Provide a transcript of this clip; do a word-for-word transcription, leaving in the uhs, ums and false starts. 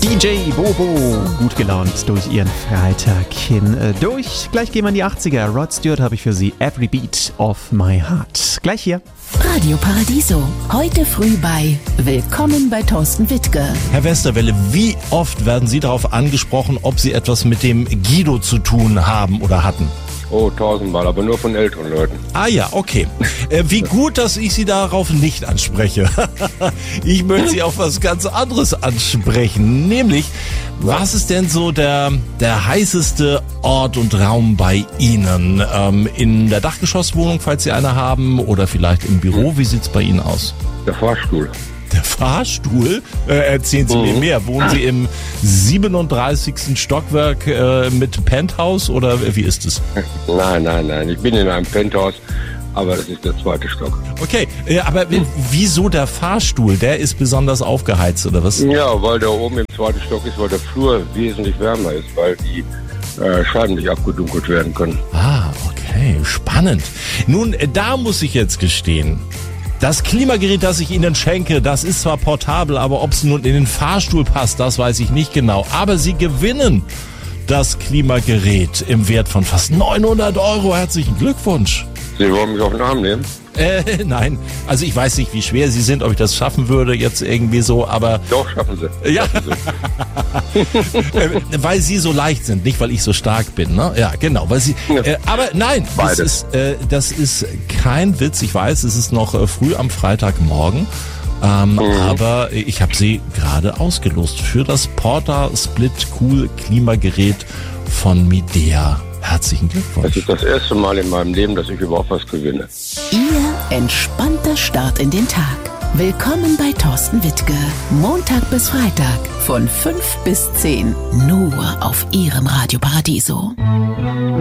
D J Bobo, gut gelaunt durch ihren Freitag hindurch. Gleich gehen wir in die achtziger. Rod Stewart habe ich für Sie. Every Beat of My Heart. Gleich hier. Radio Paradiso. Heute früh bei Willkommen bei Thorsten Wittke. Herr Westerwelle, wie oft werden Sie darauf angesprochen, ob Sie etwas mit dem Guido zu tun haben oder hatten? Oh, tausendmal, aber nur von älteren Leuten. Ah ja, okay. Äh, wie gut, dass ich Sie darauf nicht anspreche. Ich möchte Sie auf was ganz anderes ansprechen. Nämlich, was ist denn so der, der heißeste Ort und Raum bei Ihnen? Ähm, in der Dachgeschosswohnung, falls Sie eine haben, oder vielleicht im Büro? Wie sieht's bei Ihnen aus? Der Fahrstuhl. Der Fahrstuhl? Äh, erzählen Sie mhm. mir mehr. Wohnen Sie im siebenunddreißigsten Stockwerk äh, mit Penthouse oder wie ist es? Nein, nein, nein. Ich bin in einem Penthouse, aber das ist der zweite Stock. Okay, äh, aber mhm. wieso der Fahrstuhl? Der ist besonders aufgeheizt oder was? Ja, weil der oben im zweiten Stock ist, weil der Flur wesentlich wärmer ist, weil die äh, Scheiben nicht abgedunkelt werden können. Ah, okay. Spannend. Nun, äh, da muss ich jetzt gestehen, das Klimagerät, das ich Ihnen schenke, das ist zwar portabel, aber ob es nun in den Fahrstuhl passt, das weiß ich nicht genau. Aber Sie gewinnen das Klimagerät im Wert von fast neunhundert Euro. Herzlichen Glückwunsch. Sie wollen mich auf den Arm nehmen? Äh, nein. Also ich weiß nicht, wie schwer Sie sind, ob ich das schaffen würde jetzt irgendwie so, aber... Doch, schaffen Sie. Ja. Schaffen Sie. Weil Sie so leicht sind, nicht weil ich so stark bin, ne? Ja, genau. Weil Sie. Äh, aber nein, das ist, äh, das ist kein Witz. Ich weiß, es ist noch äh, früh am Freitagmorgen. Ähm, mhm. Aber ich habe Sie gerade ausgelost für das Porta Split Cool Klimagerät von Midea. Herzlichen Glückwunsch. Das ist das erste Mal in meinem Leben, dass ich überhaupt was gewinne. Ihr entspannter Start in den Tag. Willkommen bei Thorsten Wittke. Montag bis Freitag von fünf bis zehn. Nur auf Ihrem Radio Paradiso.